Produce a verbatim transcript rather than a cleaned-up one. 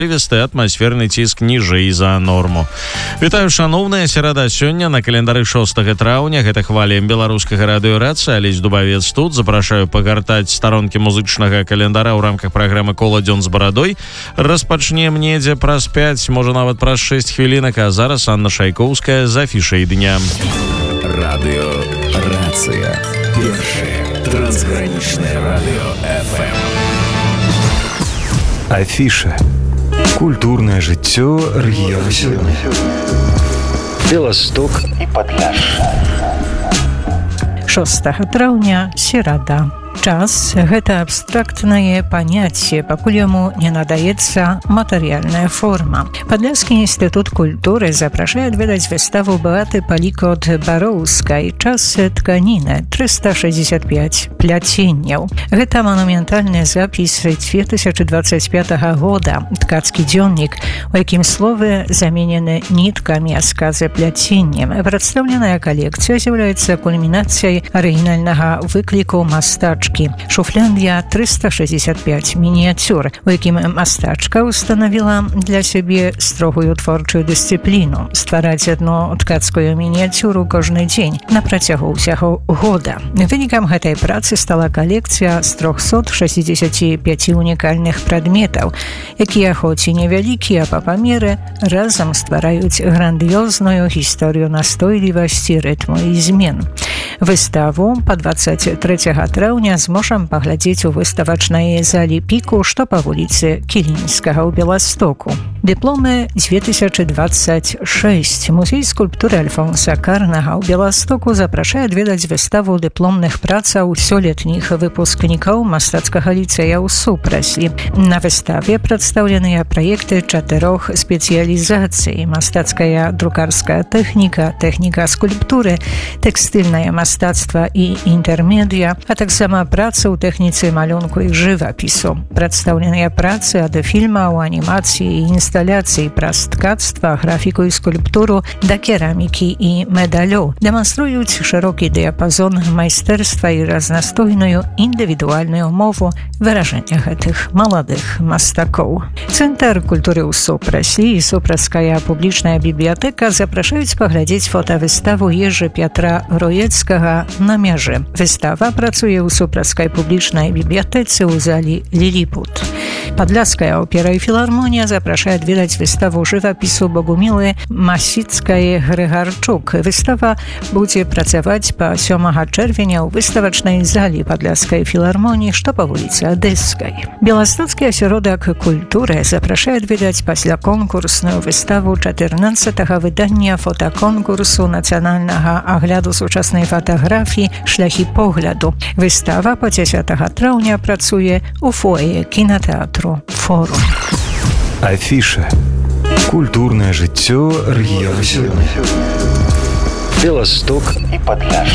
Весты атмасферны ціск ніжэй за норму. Вітаю, шаноўная серада. Сёння на календары шостага траўня. Гэта хваля беларускага радыёрацыі. Алесь Дубавец тут. Запрашаю пагартаць старонкі музычнага календара ў рамках праграмы «Кола дзён з барадой». Распачнем недзе праз пяць, можа нават праз шэсць хвілінак, а зараз Анна Шайкоўская з афішай дня. Радыёрацыя. Першае трансгранічнае радыё эф эм. Афіша. Культурное жыццё рэгіёну сёння. Беласток і Падляшша. шостага траўня, серада. Час – гэта абстрактнае паняцце, пакуль яму не надаецца матэрыяльная форма. Падляшскі інстытут культуры запрашае адведаць выставу «Беаты Палікот-Бароўскай. Час тканіны. трыста шэсцьдзесят пяць пляценняў». Гэта манументальны запіс две тысячи двадцать пятага года, ткацкі дзённік, у якім словы заменены ніткамі, а сказы пляценнем. Прадстаўленая калекцыя з'яўляецца кульмінацыяй арыгінальнага выкліку мастачкі. Шуфляндія трыста шэсцьдзесят пяць мініяцюр, у якім мастачка устанавіла для сябе строгую творчую дысцыпліну ствараць адну ткацкую мініяцюру кожны дзень на працягу ўсяго года. Вынікам гэтай працы стала калекцыя з трохсот шэсцідзесяці пяці унікальных прадметаў, якія хоць і невялікія па памеры, разам ствараюць грандыёзную гісторыю настойлівасці, рытму і змен. Выставу па двадцать трэцяга траўня зможам паглядзець у выставачнай залі «Піку», што па вуліцы Кілінскага ў Беластоку. Дыпломы две тысячи двадцать шесть. Музей скульптуры Альфонса Карнага ў Беластоку запрашае адведаць выставу дыпломных працаў сёлетніх выпускнікаў мастацкага ліцэя ў Супраслі. На выставе прадстаўленыя праекты чатырох спецыялізацый: мастацкая друкарская тэхніка, тэхніка скульптуры, тэкстыльнае мастацтва і інтэрмедыя, а таксама працы ў тэхніцы малюнку і жывапісу. Прадстаўленыя працы ад фільмаў, анімацыі і інсталяцый праз ткацтва, графіку і скульптуру да керамікі і медалёў дэманструюць шырокі дыяпазон майстэрства і разнастойную індывідуальную мову выражэння гэтых маладых мастакоў. Цэнтр культуры ў Супраслі і Супраская публічная бібліятэка запрашаюць паглядзець фотавыставу Ежы Пятра Роецкага «На мяжы». Выстава працуе ў Супраскай публічнай бібліятэцы ў залі «Ліліпут». Падляшская опера і філармонія запрашае адведаць выставу жывапісу Богумілы Масіцкай-Грыгарчук. Выстава будзе працаваць па сёмага чэрвеня ў выставачнай залі Падляшскай філармоніі, што па вуліцы Адэскай. Беластоцкі асяродак культуры запрашае адведаць пасля конкурсную выставу чатырнаццатага выдання фотаконкурсу нацыянальнага агляду сучаснай фатаграфіі «Шляхі погляду». Выстава па дзесятага траўня працуе ў фоє кінатэатру «Форум». Афіша. Культурное жыццё рэгіёну сёння. Беласток і Падляшша.